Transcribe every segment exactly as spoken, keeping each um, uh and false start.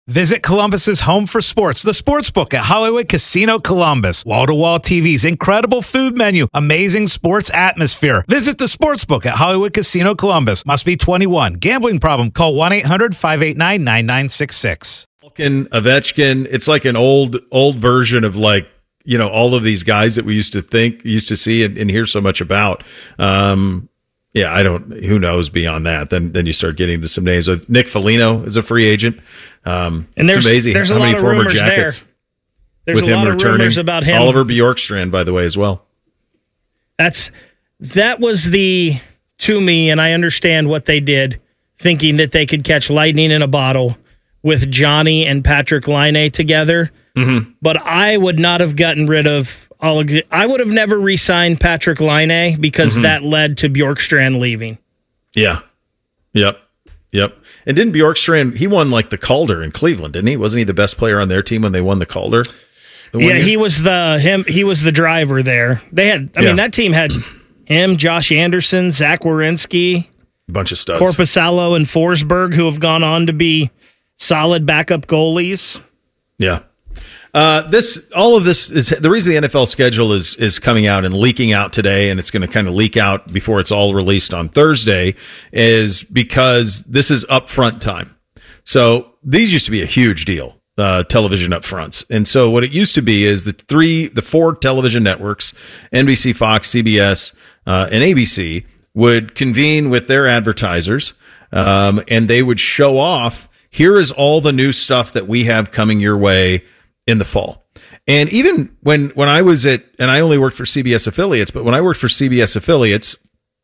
Visit Columbus's home for sports, the Sportsbook at Hollywood Casino Columbus. Wall-to-wall T Vs, incredible food menu, amazing sports atmosphere. Visit the Sportsbook at Hollywood Casino Columbus. Must be twenty-one. Gambling problem? Call one eight hundred five eight nine nine nine six six. Ovechkin, it's like an old old version of like, you know, all of these guys that we used to think, used to see and, and hear so much about. Um, yeah, I don't, who knows beyond that. Then then you start getting to some names. Nick Foligno is a free agent. Um, and there's, it's amazing there's how a lot many of former rumors Jackets there. There's with a him lot of returning. rumors about him. Oliver Bjorkstrand, by the way, as well. That's that was the to me, and I understand what they did, thinking that they could catch lightning in a bottle with Johnny and Patrick Laine together. Mm-hmm. But I would not have gotten rid of. I would have never re-signed Patrick Laine because mm-hmm. that led to Bjorkstrand leaving. Yeah. Yep. Yep. And didn't Bjorkstrand, he won like the Calder in Cleveland, didn't he? Wasn't he the best player on their team when they won the Calder? The yeah, he was the him. He was the driver there. They had. I yeah. mean, that team had him, Josh Anderson, Zach Werenski, a bunch of studs, Korpisalo and Forsberg, who have gone on to be solid backup goalies. Yeah. Uh, this, all of this is the reason the N F L schedule is is coming out and leaking out today, and it's going to kind of leak out before it's all released on Thursday, is because this is upfront time. So these used to be a huge deal, uh, television upfronts, and so what it used to be is the three, the four television networks, N B C, Fox, C B S, uh, and A B C, would convene with their advertisers, um, and they would show off. Here is all the new stuff that we have coming your way in the fall. And even when, when I was at, and I only worked for C B S affiliates, but when I worked for C B S affiliates,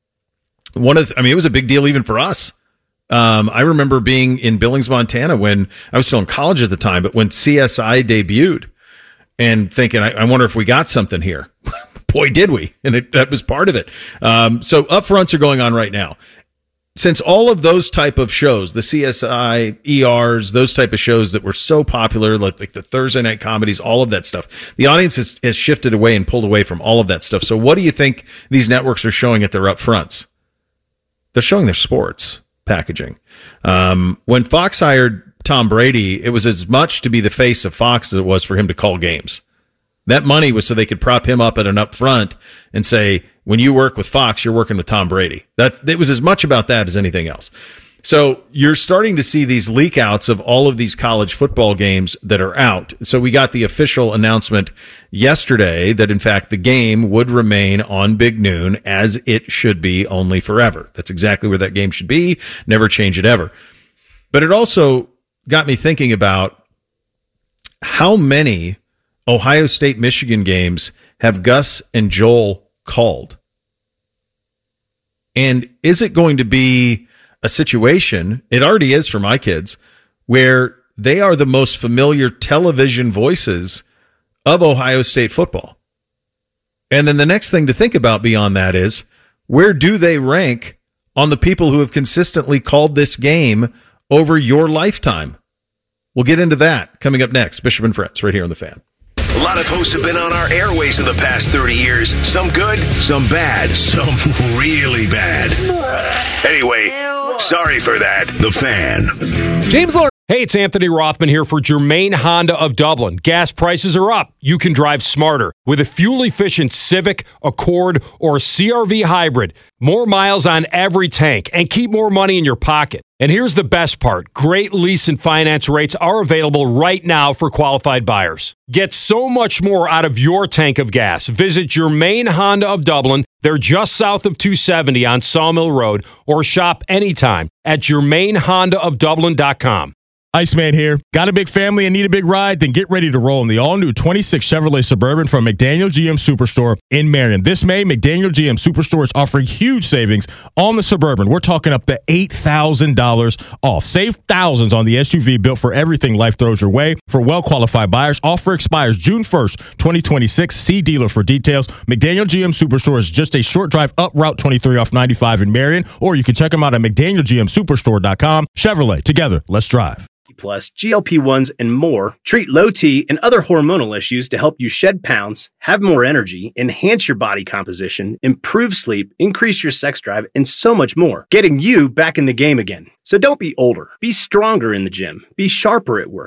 one of, the, I mean, it was a big deal even for us. Um, I remember being in Billings, Montana when I was still in college at the time, but when C S I debuted and thinking, I, I wonder if we got something here. Boy, did we. And it, that was part of it. Um, so upfronts are going on right now. Since all of those type of shows, the C S I, E Rs, those type of shows that were so popular, like, like the Thursday night comedies, all of that stuff, the audience has, has shifted away and pulled away from all of that stuff. So what do you think these networks are showing at their upfronts? They're showing their sports packaging. Um, when Fox hired Tom Brady, it was as much to be the face of Fox as it was for him to call games. That money was so they could prop him up at an upfront and say, when you work with Fox, you're working with Tom Brady. That it was as much about that as anything else. So you're starting to see these leak outs of all of these college football games that are out. So we got the official announcement yesterday that, in fact, the game would remain on Big Noon as it should be only forever. That's exactly where that game should be. Never change it ever. But it also got me thinking about how many Ohio State Michigan games have Gus and Joel called. And is it going to be a situation, it already is for my kids, where they are the most familiar television voices of Ohio State football? And then the next thing to think about beyond that is, where do they rank on the people who have consistently called this game over your lifetime? We'll get into that coming up next. Bishop and Friends, right here on The Fan. A lot of hosts have been on our airways in the past thirty years. Some good, some bad, some really bad. Anyway, sorry for that. The Fan. James Lawrence. Hey, it's Anthony Rothman here for Germain Honda of Dublin. Gas prices are up. You can drive smarter with a fuel-efficient Civic, Accord, or C R V hybrid. More miles on every tank and keep more money in your pocket. And here's the best part. Great lease and finance rates are available right now for qualified buyers. Get so much more out of your tank of gas. Visit Germain Honda of Dublin. They're just south of two seventy on Sawmill Road, or shop anytime at germain honda of dublin dot com. Iceman here. Got a big family and need a big ride? Then get ready to roll in the all-new twenty-six Chevrolet Suburban from McDaniel G M Superstore in Marion. This May, McDaniel G M Superstore is offering huge savings on the Suburban. We're talking up to eight thousand dollars off. Save thousands on the S U V built for everything life throws your way. For well-qualified buyers, offer expires June first, twenty twenty-six. See dealer for details. McDaniel G M Superstore is just a short drive up Route twenty-three off ninety-five in Marion, or you can check them out at mcdaniel g m superstore dot com. Chevrolet, together, let's drive. Plus, G L P ones, and more treat low T and other hormonal issues to help you shed pounds, have more energy, enhance your body composition, improve sleep, increase your sex drive, and so much more, getting you back in the game again. So don't be older. Be stronger in the gym. Be sharper at work.